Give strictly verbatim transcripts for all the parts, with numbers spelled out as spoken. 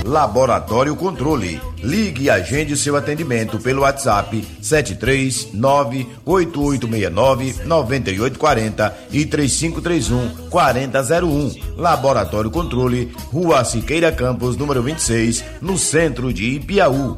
Laboratório Controle. Ligue e agende seu atendimento pelo WhatsApp sete três nove oito oito seis nove nove oito quatro zero e três cinco três um quatro zero zero um. Laboratório Controle, Rua Siqueira Campos, número vinte e seis, no centro de Ipiaú.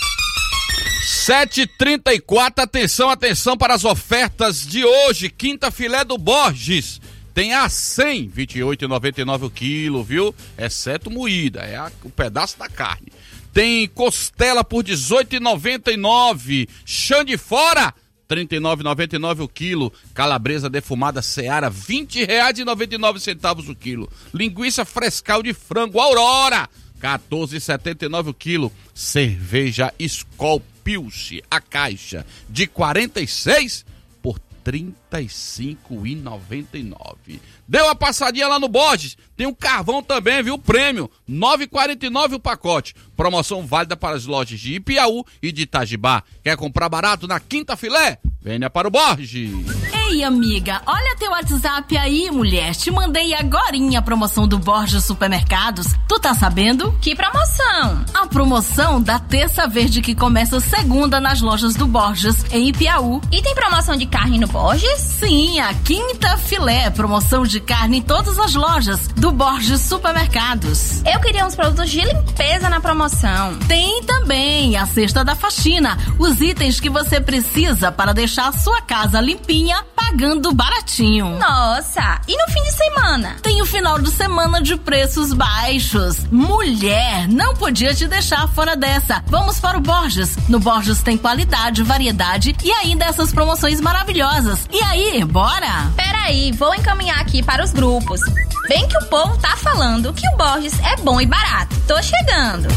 sete e trinta e quatro, atenção, atenção para as ofertas de hoje. Quinta filé do Borges. Tem a cem, vinte e oito reais e noventa e nove centavos o quilo, viu? Exceto moída, é a, o pedaço da carne. Tem costela por dezoito reais e noventa e nove centavos. Chã de fora, trinta e nove reais e noventa e nove centavos o quilo. Calabresa defumada Seara, vinte reais e noventa e nove centavos o quilo. Linguiça frescal de frango Aurora, quatorze reais e setenta e nove centavos o quilo. Cerveja Skol Pilsen, a caixa, de quarenta e seis por trinta e cinco reais e noventa e nove centavos. Deu uma passadinha lá no Borges, tem um carvão também, viu? Prêmio, nove reais e quarenta e nove centavos o pacote. Promoção válida para as lojas de Ipiaú e de Itajibá. Quer comprar barato na Quinta Filé? Venha para o Borges. Ei, amiga, olha teu WhatsApp aí, mulher. Te mandei agorinha a promoção do Borges Supermercados. Tu tá sabendo? Que promoção? A promoção da Terça Verde que começa segunda nas lojas do Borges, em Ipiaú. E tem promoção de carne no Borges? Sim, a Quinta Filé. Promoção de carne em todas as lojas do Borges Supermercados. Eu queria uns produtos de limpeza na promoção. Tem também a Cesta da Faxina. Os itens que você precisa para deixar a sua casa limpinha, pagando baratinho. Nossa, e no fim de semana? Tem o final de semana de preços baixos. Mulher, não podia te deixar fora dessa. Vamos para o Borges. No Borges tem qualidade, variedade e ainda essas promoções maravilhosas. E aí, bora? Peraí, vou encaminhar aqui para os grupos. Bem que o povo tá falando que o Borges é bom e barato. Tô chegando.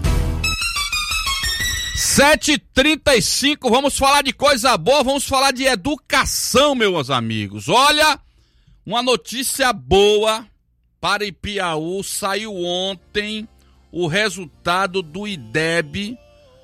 sete e trinta e cinco, vamos falar de coisa boa, vamos falar de educação, meus amigos. Olha, uma notícia boa para Ipiaú, saiu ontem o resultado do I D E B,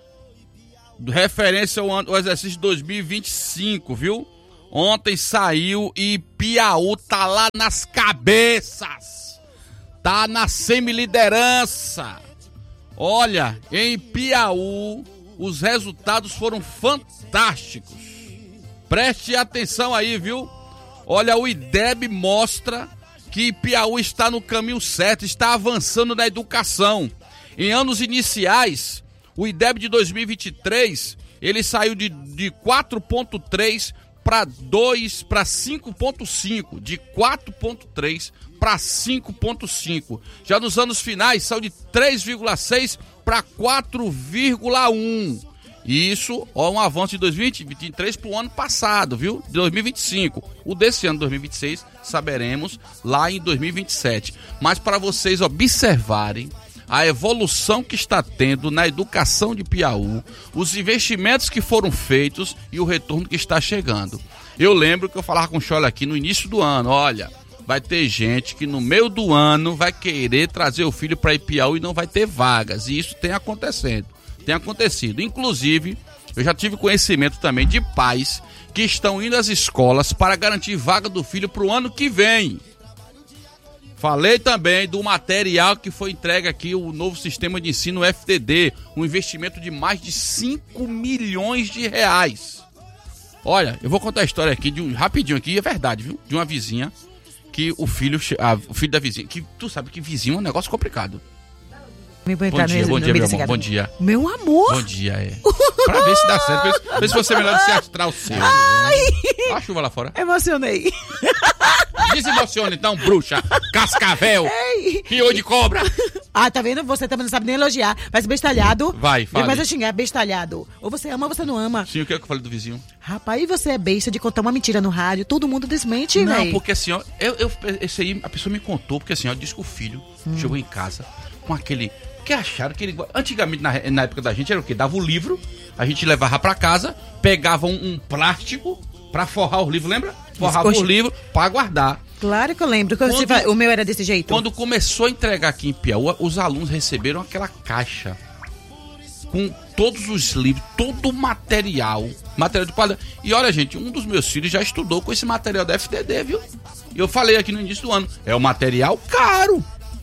referência ao, ano, ao exercício dois mil e vinte e cinco, viu? Ontem saiu e Ipiaú tá lá nas cabeças, tá na semiliderança. Olha, em Ipiaú os resultados foram fantásticos. Preste atenção aí, viu? Olha, o I D E B mostra que Ipiaú está no caminho certo, está avançando na educação. Em anos iniciais, o I D E B de dois mil e vinte e três, ele saiu de, de quatro ponto três para dois para cinco ponto cinco, de quatro ponto três para cinco ponto cinco. Já nos anos finais, saiu de três vírgula seis para quatro vírgula um. Isso, ó, um avanço de dois mil e vinte e três para o ano passado, viu? De dois mil e vinte e cinco. O desse ano, dois mil e vinte e seis, saberemos lá em dois mil e vinte e sete. Mas para vocês observarem a evolução que está tendo na educação de Ipiaú, os investimentos que foram feitos e o retorno que está chegando. Eu lembro que eu falava com o Chola aqui no início do ano, olha, vai ter gente que no meio do ano vai querer trazer o filho para Ipiaú e não vai ter vagas, e isso tem acontecendo, tem acontecido. Inclusive, eu já tive conhecimento também de pais que estão indo às escolas para garantir vaga do filho para o ano que vem. Falei também do material que foi entregue aqui, o novo sistema de ensino F T D, um investimento de mais de cinco milhões de reais. Olha, eu vou contar a história aqui, de um, rapidinho aqui, é verdade, viu? De uma vizinha, que o filho, a, o filho da vizinha, que tu sabe que vizinho é um negócio complicado. Me bom dia, no, bom dia, meu amor, bom dia. Meu amor. Bom dia, é. Pra ver se dá certo, ver se, ver se você é melhor de se astrar o seu. Ai. Olha a chuva lá fora. Emocionei. Desemociona então, bruxa, cascavel, pior de cobra. Ah, tá vendo? Você também não sabe nem elogiar. Vai ser bestalhado. Vai, fala. Mas eu xingar, bestalhado. Ou você ama ou você não ama. Sim, o que é que eu falei do vizinho? Rapaz, e você é besta de contar uma mentira no rádio. Todo mundo desmente, Não, véi. porque assim, ó, eu, eu, esse aí, a pessoa me contou, porque assim, ó, disse que o filho hum. chegou em casa com aquele... que acharam que ele... Antigamente, na, na época da gente, era o quê? Dava o livro, a gente levava pra casa, pegava um, um plástico pra forrar o livro, lembra? Forrava o livro pra guardar. Claro que eu lembro. Quando, você, o meu era desse jeito. Quando começou a entregar aqui em Piauí, os alunos receberam aquela caixa com todos os livros, todo o material, material de qualidade. E olha, gente, um dos meus filhos já estudou com esse material da F T D, viu? E eu falei aqui no início do ano, é um material caro.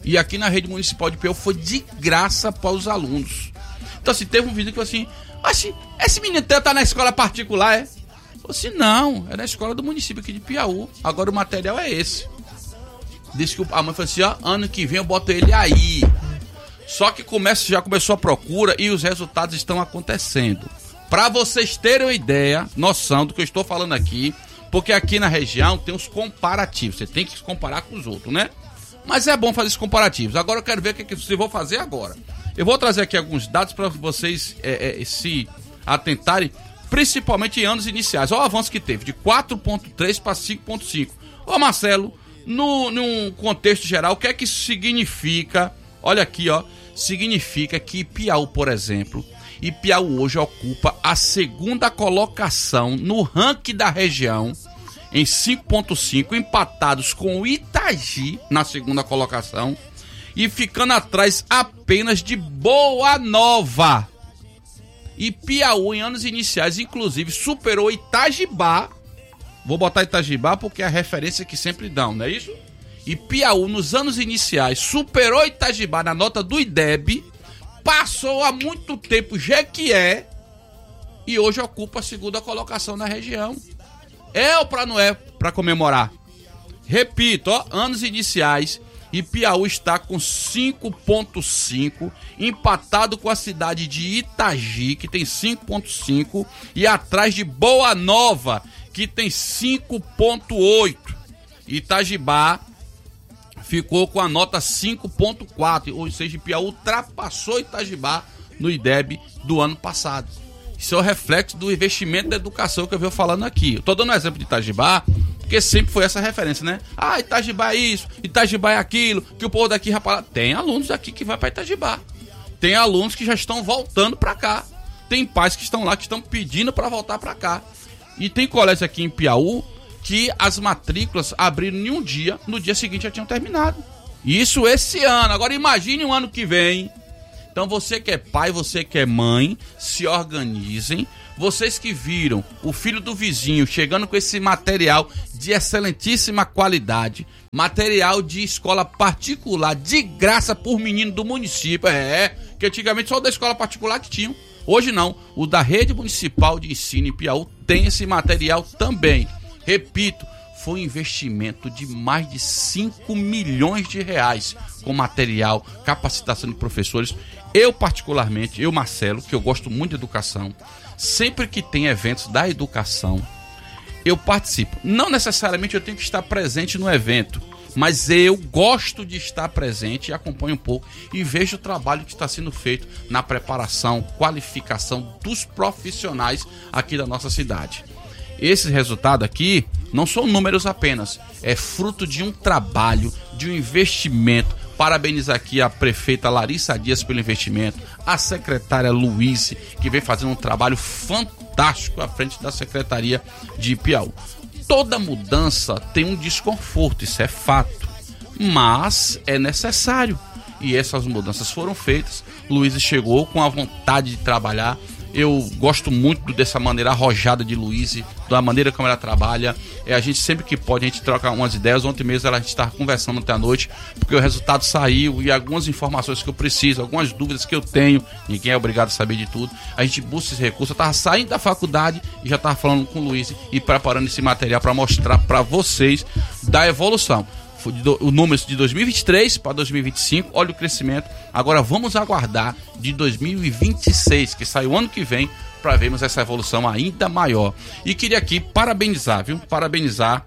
E aqui na rede municipal de Piauí foi de graça para os alunos. Então assim, teve um vídeo que falou assim, mas esse menino tá na escola particular, é? Eu falei assim, não, é na escola do município aqui de Piauí. Agora o material é esse. Disse que a mãe falou assim, ó, ano que vem eu boto ele aí. Só que começa, já começou a procura e os resultados estão acontecendo. Para vocês terem uma ideia, noção do que eu estou falando aqui, porque aqui na região tem os comparativos. Você tem que se comparar com os outros, né? Mas é bom fazer esses comparativos. Agora eu quero ver o que, que vocês vão fazer agora. Eu vou trazer aqui alguns dados para vocês é, é, se atentarem, principalmente em anos iniciais. Olha o avanço que teve, de quatro ponto três para cinco ponto cinco. Ô Marcelo, no, num contexto geral, o que é que isso significa? Olha aqui, ó. Significa que Piauí, por exemplo, e Piauí hoje ocupa a segunda colocação no ranking da região, em cinco ponto cinco, empatados com o Itagi na segunda colocação, e ficando atrás apenas de Boa Nova. E Piauí, em anos iniciais, inclusive, superou Itajibá. Vou botar Itajibá porque é a referência que sempre dão, não é isso? E Piauí, nos anos iniciais, superou Itajibá na nota do I D E B, passou há muito tempo Jequié e hoje ocupa a segunda colocação na região. É ou pra não é pra comemorar? Repito, ó, anos iniciais, e Piauí está com cinco ponto cinco, empatado com a cidade de Itagi, que tem cinco ponto cinco, e atrás de Boa Nova, que tem cinco ponto oito. Itajibá ficou com a nota cinco ponto quatro, ou seja, Piauí ultrapassou Itajibá no I D E B do ano passado. Isso é o reflexo do investimento da educação que eu venho falando aqui. Eu tô dando um exemplo de Itajibá, porque sempre foi essa referência, né? Ah, Itajibá é isso, Itajibá é aquilo, que o povo daqui, rapaz... Tem alunos aqui que vai para Itajibá. Tem alunos que já estão voltando para cá. Tem pais que estão lá, que estão pedindo para voltar para cá. E tem colégios aqui em Piauí que as matrículas abriram em um dia, no dia seguinte já tinham terminado. Isso esse ano. Agora imagine um ano que vem. Então você que é pai, você que é mãe, se organizem. Vocês que viram o filho do vizinho chegando com esse material de excelentíssima qualidade, material de escola particular, de graça por menino do município, é, que antigamente só da escola particular que tinham. Hoje não, o da rede municipal de ensino em Piauí tem esse material também. Repito, foi um investimento de mais de cinco milhões de reais com material, capacitação de professores. Eu particularmente, eu Marcelo, que eu gosto muito de educação, sempre que tem eventos da educação, eu participo. Não necessariamente eu tenho que estar presente no evento, mas eu gosto de estar presente e acompanho um pouco e vejo o trabalho que está sendo feito na preparação, qualificação dos profissionais aqui da nossa cidade. Esse resultado aqui não são números apenas, é fruto de um trabalho, de um investimento. Parabenizar aqui a prefeita Larissa Dias pelo investimento, a secretária Luiz, que vem fazendo um trabalho fantástico à frente da Secretaria de Piauí. Toda mudança tem um desconforto, isso é fato, mas é necessário. E essas mudanças foram feitas. Luiz chegou com a vontade de trabalhar. Eu gosto muito dessa maneira arrojada de Luiz, da maneira como ela trabalha. É, a gente sempre que pode, a gente troca umas ideias. Ontem mesmo a gente estava conversando até a noite, porque o resultado saiu e algumas informações que eu preciso, algumas dúvidas que eu tenho, ninguém é obrigado a saber de tudo. A gente busca esse recurso. Eu estava saindo da faculdade e já estava falando com o Luiz e preparando esse material para mostrar para vocês da evolução. O número de dois mil e vinte e três para dois mil e vinte e cinco, olha o crescimento. Agora vamos aguardar de dois mil e vinte e seis, que sai o ano que vem, para vermos essa evolução ainda maior. E queria aqui parabenizar, viu? Parabenizar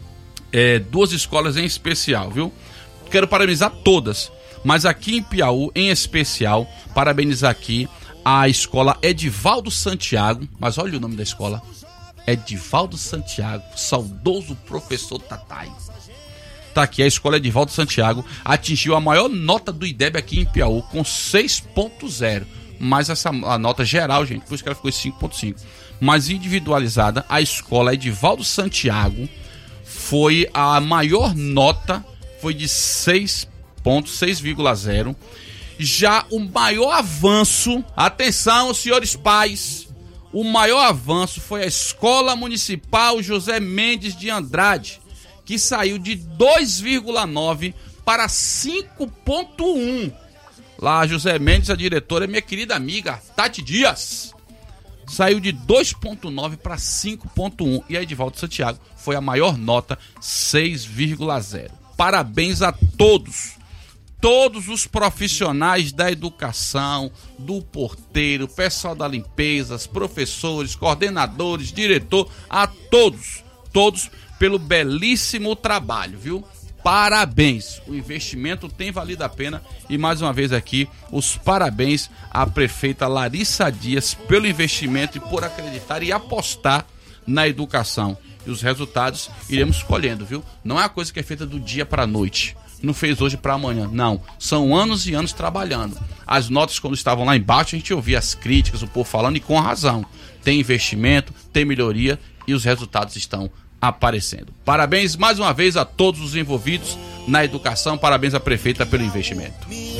é, duas escolas em especial, viu? Quero parabenizar todas, mas aqui em Piauí, em especial, parabenizar aqui a escola Edivaldo Santiago. Mas olha o nome da escola: Edivaldo Santiago, saudoso professor Tatai. Tá aqui, a escola Edivaldo Santiago atingiu a maior nota do I D E B aqui em Piauí com seis ponto zero. Mas essa a nota geral, gente, por isso que ela ficou em cinco ponto cinco. Mas individualizada, a escola Edivaldo Santiago foi a maior nota, foi de seis ponto seis vírgula zero. Já o maior avanço, atenção senhores pais, o maior avanço foi a Escola Municipal José Mendes de Andrade, que saiu de dois vírgula nove para cinco ponto um. Lá, José Mendes, a diretora, é minha querida amiga Tati Dias. Saiu de dois ponto nove para cinco ponto um. E a Edivaldo Santiago foi a maior nota, seis vírgula zero. Parabéns a todos. Todos os profissionais da educação, do porteiro, pessoal da limpeza, professores, coordenadores, diretor, a todos, todos pelo belíssimo trabalho, viu? Parabéns, o investimento tem valido a pena e mais uma vez aqui os parabéns à prefeita Larissa Dias pelo investimento e por acreditar e apostar na educação. E os resultados iremos colhendo, viu? Não é uma coisa que é feita do dia para a noite. Não fez hoje para amanhã, não. São anos e anos trabalhando. As notas, quando estavam lá embaixo, a gente ouvia as críticas, o povo falando, e com razão. Tem investimento, tem melhoria e os resultados estão aparecendo. Parabéns mais uma vez a todos os envolvidos na educação. Parabéns à prefeita pelo investimento.